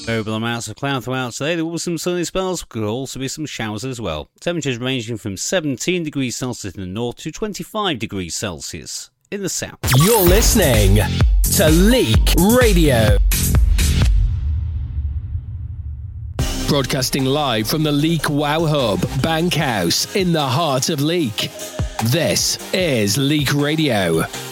Variable amounts of cloud throughout today. There will be some sunny spells. Could also be some showers as well. Temperatures ranging from 17 degrees Celsius in the north to 25 degrees Celsius in the south. You're listening to Leek Radio. Broadcasting live from the Leek Wow Hub, Bankhouse, in the heart of Leek. This is Leek Radio.